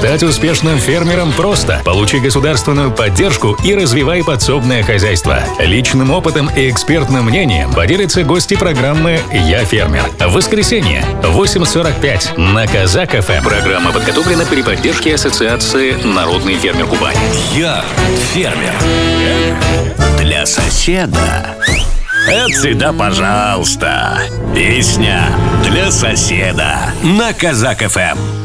Стать успешным фермером просто. Получи государственную поддержку и развивай подсобное хозяйство. Личным опытом и экспертным мнением поделятся гости программы «Я фермер». В воскресенье в 8:45 на Казак ФМ. Программа подготовлена при поддержке Ассоциации «Народный фермер Кубани». Я фермер. Для соседа. Это всегда пожалуйста. Песня для соседа на Казак ФМ.